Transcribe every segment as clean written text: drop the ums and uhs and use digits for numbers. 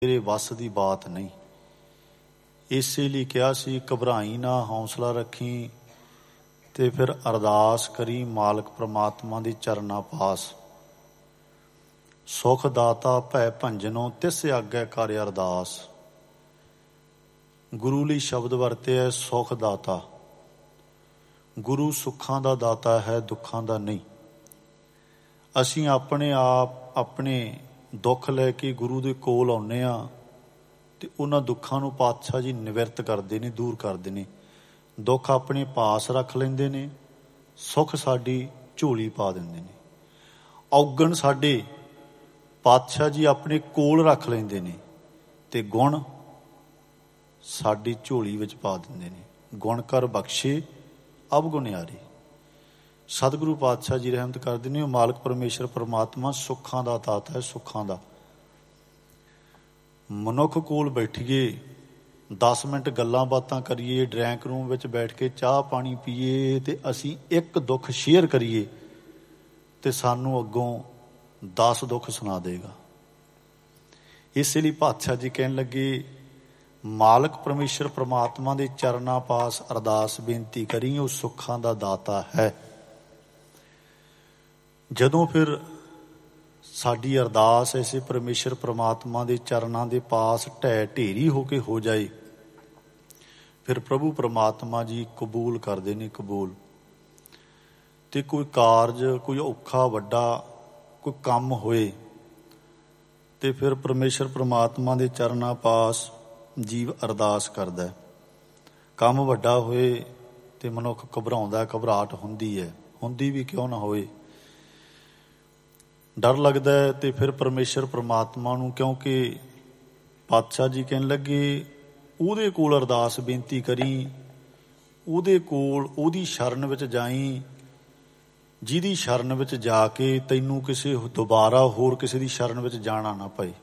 ਤੇਰੇ ਵੱਸ ਦੀ ਬਾਤ ਨਹੀਂ। ਇਸੇ ਲਈ ਕਿਹਾ ਸੀ ਘਬਰਾਈ ਨਾ, ਹੌਸਲਾ ਰੱਖੀ ਤੇ ਫਿਰ ਅਰਦਾਸ ਕਰੀ ਮਾਲਕ ਪ੍ਰਮਾਤਮਾ ਦੀ ਚਰਨਾਂ ਪਾਸ। ਸੁਖ ਦਾਤਾ ਭੈ ਭੰਜਨੋਂ ਤਿਸ ਆਗੈ ਕਰ ਅਰਦਾਸ। ਗੁਰੂ ਲਈ ਸ਼ਬਦ ਵਰਤਿਆ ਸੁਖ ਦਾਤਾ। ਗੁਰੂ ਸੁੱਖਾਂ ਦਾ ਦਾਤਾ ਹੈ, ਦੁੱਖਾਂ ਦਾ ਨਹੀਂ। ਅਸੀਂ ਆਪਣੇ ਆਪ ਆਪਣੇ ਦੁੱਖ ਲੈ ਕੇ ਗੁਰੂ ਦੇ ਕੋਲ ਆਉਂਦੇ ਹਾਂ ਤੇ ਉਹਨਾਂ ਦੁੱਖਾਂ ਨੂੰ ਪਾਤਸ਼ਾਹ ਜੀ ਨਿਵਰਤ ਕਰਦੇ ਨੇ, ਦੂਰ ਕਰਦੇ ਨੇ। ਦੁੱਖ ਆਪਣੇ ਪਾਸ ਰੱਖ ਲੈਂਦੇ ਨੇ, ਸੁੱਖ ਸਾਡੀ ਝੋਲੀ ਪਾ ਦਿੰਦੇ ਨੇ। ਔਗਣ ਸਾਡੇ ਪਾਤਸ਼ਾਹ ਜੀ ਆਪਣੇ ਕੋਲ ਰੱਖ ਲੈਂਦੇ ਨੇ ਤੇ ਗੁਣ ਸਾਡੀ ਝੋਲੀ ਵਿੱਚ ਪਾ ਦਿੰਦੇ ਨੇ। ਗੁਣ ਕਰ ਬਖਸ਼ੇ ਅਵਗੁਣਿਆਰੇ। ਸਤਿਗੁਰੂ ਪਾਤਸ਼ਾਹ ਜੀ ਰਹਿਮਤ ਕਰਦੇ ਨੇ। ਉਹ ਮਾਲਕ ਪਰਮੇਸ਼ਰ ਪਰਮਾਤਮਾ ਸੁੱਖਾਂ ਦਾ ਦਾਤਾ ਹੈ, ਸੁੱਖਾਂ ਦਾ। ਮਨੁੱਖ ਕੋਲ ਬੈਠੀਏ, 10 ਮਿੰਟ ਗੱਲਾਂ ਬਾਤਾਂ ਕਰੀਏ, ਡਰੈਂਕ ਰੂਮ ਵਿੱਚ ਬੈਠ ਕੇ ਚਾਹ ਪਾਣੀ ਪੀਏ ਤੇ ਅਸੀਂ ਇੱਕ ਦੁੱਖ ਸ਼ੇਅਰ ਕਰੀਏ ਤੇ ਸਾਨੂੰ ਅੱਗੋਂ 10 ਦੁੱਖ ਸੁਣਾ ਦੇਗਾ। ਇਸੇ ਲਈ ਪਾਤਸ਼ਾਹ ਜੀ ਕਹਿਣ ਲੱਗੇ ਮਾਲਕ ਪਰਮੇਸ਼ਰ ਪਰਮਾਤਮਾ ਦੇ ਚਰਨਾਂ ਪਾਸ ਅਰਦਾਸ ਬੇਨਤੀ ਕਰੀ, ਉਹ ਸੁੱਖਾਂ ਦਾ ਦਾਤਾ ਹੈ। ਜਦੋਂ ਫਿਰ ਸਾਡੀ ਅਰਦਾਸ ਐਸੇ ਪਰਮੇਸ਼ਰ ਪਰਮਾਤਮਾ ਦੇ ਚਰਨਾਂ ਦੇ ਪਾਸ ਢਹਿ ਢੇਰੀ ਹੋ ਕੇ ਹੋ ਜਾਏ, ਫਿਰ ਪ੍ਰਭੂ ਪਰਮਾਤਮਾ ਜੀ ਕਬੂਲ ਕਰਦੇ ਨੇ, ਕਬੂਲ। ਤੇ ਕੋਈ ਕਾਰਜ, ਕੋਈ ਔਖਾ ਵੱਡਾ ਕੋਈ ਕੰਮ ਹੋਏ ਤੇ ਫਿਰ ਪਰਮੇਸ਼ਰ ਪਰਮਾਤਮਾ ਦੇ ਚਰਨਾਂ ਪਾਸ ਜੀਵ ਅਰਦਾਸ ਕਰਦਾ। ਕੰਮ ਵੱਡਾ ਹੋਏ ਤੇ ਮਨੁੱਖ ਘਬਰਾਉਂਦਾ, ਘਬਰਾਹਟ ਹੁੰਦੀ ਹੈ, ਹੁੰਦੀ ਵੀ ਕਿਉਂ ਨਾ ਹੋਏ, ਡਰ ਲੱਗਦਾ ਹੈ। ਤੇ ਫਿਰ ਪਰਮੇਸ਼ਰ ਪਰਮਾਤਮਾ ਨੂੰ, ਕਿਉਂਕਿ ਪਾਤਸ਼ਾਹ ਜੀ ਕਹਿਣ ਲੱਗੇ ਉਹਦੇ ਕੋਲ ਅਰਦਾਸ ਬੇਨਤੀ ਕਰੀ, ਉਹਦੇ ਕੋਲ ਉਹਦੀ ਸ਼ਰਨ ਵਿੱਚ ਜਾਈ, ਜਿਹਦੀ ਸ਼ਰਨ ਵਿੱਚ ਜਾ ਕੇ ਤੈਨੂੰ ਕਿਸੇ ਦੁਬਾਰਾ ਹੋਰ ਕਿਸੇ ਦੀ ਸ਼ਰਨ ਵਿੱਚ ਜਾਣਾ ਨਾ ਪਏ।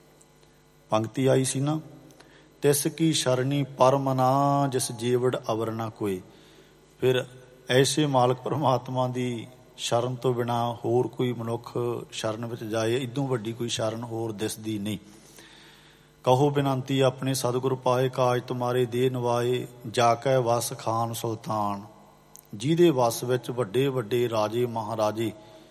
ਪੰਕਤੀ ਆਈ ਸੀ ਨਾ, ਤਿਸ ਕੀ ਸ਼ਰਣੀ ਪਰਮ ਨਾ ਜਿਸ ਜੀਵੜ ਅਵਰ ਨਾ ਕੋਈ। ਫਿਰ ਐਸੇ ਮਾਲਕ ਪਰਮਾਤਮਾ ਦੀ ਸ਼ਰਨ ਤੋਂ ਬਿਨਾਂ ਹੋਰ ਕੋਈ ਮਨੁੱਖ ਸ਼ਰਨ ਵਿੱਚ ਜਾਏ, ਇਦੋਂ ਵੱਡੀ ਕੋਈ ਸ਼ਰਨ ਹੋਰ ਦਿਸਦੀ ਨਹੀਂ। ਕਹੋ ਬੇਨੰਤੀ ਆਪਣੇ ਸਤਿਗੁਰ ਪਾਏ, ਕਾਜ ਤੁਮਾਰੇ ਦੇ ਨਵਾਏ, ਜਾ ਕੇ ਵਸ ਖਾਨ ਸੁਲਤਾਨ। ਜਿਹਦੇ ਵਸ ਵਿੱਚ ਵੱਡੇ ਵੱਡੇ ਰਾਜੇ ਮਹਾਰਾਜੇ।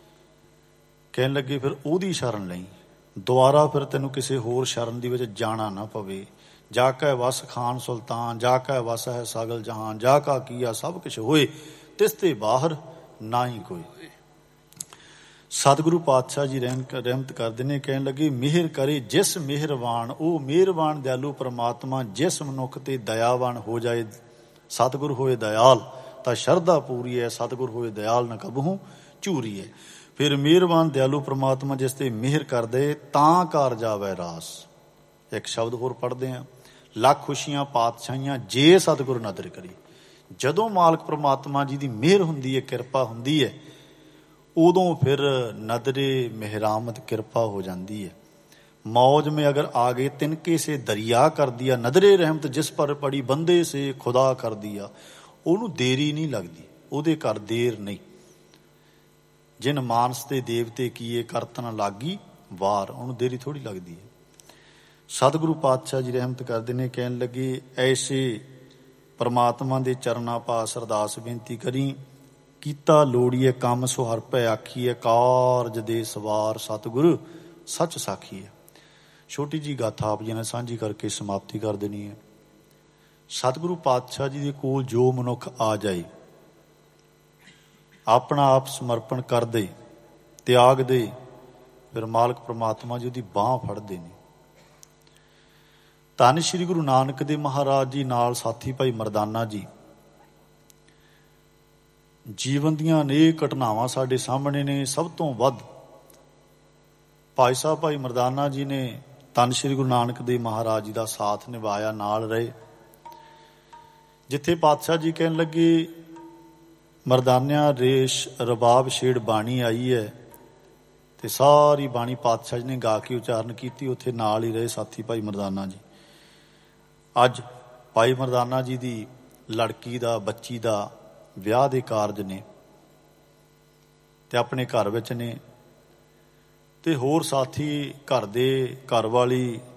ਕਹਿਣ ਲੱਗੇ ਫਿਰ ਉਹਦੀ ਸ਼ਰਨ ਲਈ, ਦੁਬਾਰਾ ਫਿਰ ਤੈਨੂੰ ਕਿਸੇ ਹੋਰ ਸ਼ਰਨ ਦੀ ਵਿੱਚ ਜਾਣਾ ਨਾ ਪਵੇ। ਜਾ ਕੇ ਵਸ ਖਾਨ ਸੁਲਤਾਨ, ਜਾ ਕੇ ਵਸ ਹੈ ਸਗਲ ਜਹਾਨ, ਜਾ ਕਾ ਕੀਆ ਸਭ ਕੁਛ ਹੋਏ, ਤਿਸ ਤੇ ਬਾਹਰ ਨਾ ਹੀ ਕੋਈ। ਸਤਿਗੁਰੂ ਪਾਤਸ਼ਾਹ ਜੀ ਰਹਿਮਤ ਕਰਦੇ ਨੇ। ਕਹਿਣ ਲੱਗੇ ਮਿਹਰ ਕਰੇ ਜਿਸ ਮਿਹਰਬਾਨ। ਉਹ ਮਿਹਰਬਾਨ ਦਿਆਲੂ ਪਰਮਾਤਮਾ ਜਿਸ ਮਨੁੱਖ ਤੇ ਦਇਆਵਾਨ ਹੋ ਜਾਏ। ਸਤਿਗੁਰ ਹੋਏ ਦਇਆਲ ਤਾਂ ਸ਼ਰਧਾ ਪੂਰੀ ਹੈ, ਸਤਿਗੁਰ ਹੋਏ ਦਇਆਲ ਨਾ ਕਬਹੂ ਝੂਰੀ ਹੈ। ਫਿਰ ਮਿਹਰਬਾਨ ਦਿਆਲੂ ਪਰਮਾਤਮਾ ਜਿਸ ਤੇ ਮਿਹਰ ਕਰਦੇ ਤਾਂ ਕਰ ਜਾਵੇ ਰਾਸ। ਇੱਕ ਸ਼ਬਦ ਹੋਰ ਪੜ੍ਹਦੇ ਹਾਂ, ਲੱਖ ਖੁਸ਼ੀਆਂ ਪਾਤਸ਼ਾਹੀਆਂ ਜੇ ਸਤਿਗੁਰ ਨਦਰ ਕਰੀ। ਜਦੋਂ ਮਾਲਕ ਪਰਮਾਤਮਾ ਜੀ ਦੀ ਮਿਹਰ ਹੁੰਦੀ ਹੈ, ਕਿਰਪਾ ਹੁੰਦੀ ਹੈ, ਉਦੋਂ ਫਿਰ ਨਦਰੇ ਮਿਹਰਾਮਤ ਕਿਰਪਾ ਹੋ ਜਾਂਦੀ ਹੈ। मौज में अगर आगे तिनके से दरिया कर दिया, नदरे रहमत जिस पर पड़ी बंदे से खुदा कर दिया। ਉਹਨੂੰ ਦੇਰੀ ਨਹੀਂ ਲੱਗਦੀ, ਉਹਦੇ ਘਰ ਦੇਰ ਨਹੀਂ। ਜਿਨ ਮਾਨਸ ਤੇ ਦੇਵਤੇ ਕੀਏ ਕਰਤ ਨਾ ਲਾਗੀ ਵਾਰ। ਉਹਨੂੰ ਦੇਰੀ ਥੋੜ੍ਹੀ ਲੱਗਦੀ ਹੈ। ਸਤਿਗੁਰੂ ਪਾਤਸ਼ਾਹ ਜੀ ਰਹਿਮਤ ਕਰਦੇ ਨੇ। ਕਹਿਣ ਲੱਗੇ ਐਸੇ ਪਰਮਾਤਮਾ ਦੇ ਚਰਨਾਂ ਪਾਸ ਅਰਦਾਸ ਬੇਨਤੀ ਕਰੀ, ਕੀਤਾ ਲੋੜੀਏ ਕੰਮ ਸੋ ਹਰ ਭੈ ਆਖੀਏ, ਕਾਰਜ ਦੇ ਸਵਾਰ ਸਤਿਗੁਰ ਸੱਚ ਸਾਖੀ ਹੈ। ਛੋਟੀ ਜੀ ਗਾਥਾ ਆਪ ਜੀ ਨੇ ਸਾਂਝੀ ਕਰਕੇ ਸਮਾਪਤੀ ਕਰ ਦੇਣੀ ਹੈ। ਸਤਿਗੁਰੂ ਪਾਤਸ਼ਾਹ ਜੀ ਦੇ ਕੋਲ ਜੋ ਮਨੁੱਖ ਆ ਜਾਏ, ਆਪਣਾ ਆਪ ਸਮਰਪਣ ਕਰ ਦੇ, ਤਿਆਗ ਦੇ, ਫਿਰ ਮਾਲਕ ਪ੍ਰਮਾਤਮਾ ਜੀ ਉਹਦੀ ਬਾਂਹ ਫੜਦੇ ਨੇ। ਧੰਨ ਸ਼੍ਰੀ ਗੁਰੂ ਨਾਨਕ ਦੇਵ ਮਹਾਰਾਜ ਜੀ ਨਾਲ ਸਾਥੀ ਭਾਈ ਮਰਦਾਨਾ ਜੀ। ਜੀਵਨ ਦੀਆਂ ਅਨੇਕ ਘਟਨਾਵਾਂ ਸਾਡੇ ਸਾਹਮਣੇ ਨੇ। ਸਭ ਤੋਂ ਵੱਧ ਭਾਈ ਸਾਹਿਬ ਭਾਈ ਮਰਦਾਨਾ ਜੀ ਨੇ ਧੰਨ ਸ਼੍ਰੀ ਗੁਰੂ ਨਾਨਕ ਦੇਵ ਮਹਾਰਾਜ ਜੀ ਦਾ ਸਾਥ ਨਿਭਾਇਆ, ਨਾਲ ਰਹੇ। ਜਿੱਥੇ ਪਾਤਸ਼ਾਹ ਜੀ ਕਹਿਣ ਲੱਗੇ ਮਰਦਾਨਿਆਂ ਰੇਸ਼ ਰਬਾਬ ਛੇੜ ਬਾਣੀ ਆਈ ਹੈ ਤੇ ਸਾਰੀ ਬਾਣੀ ਪਾਤਸ਼ਾਹ ਜੀ ਨੇ ਗਾ ਕੇ ਉਚਾਰਨ ਕੀਤੀ, ਉੱਥੇ ਨਾਲ ਹੀ ਰਹੇ ਸਾਥੀ ਭਾਈ ਮਰਦਾਨਾ ਜੀ। ਅੱਜ ਭਾਈ ਮਰਦਾਨਾ ਜੀ ਦੀ ਲੜਕੀ ਦਾ, ਬੱਚੀ ਦਾ ਵਿਆਹ ਦੇ ਕਾਰਜ ਨੇ ਤੇ ਆਪਣੇ ਘਰ ਵਿੱਚ ਨੇ ਤੇ ਹੋਰ ਸਾਥੀ ਘਰ ਦੇ, ਘਰ ਵਾਲੀ